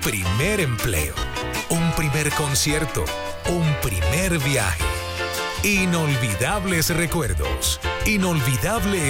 primer empleo, un primer concierto, un primer viaje. Inolvidables recuerdos, inolvidable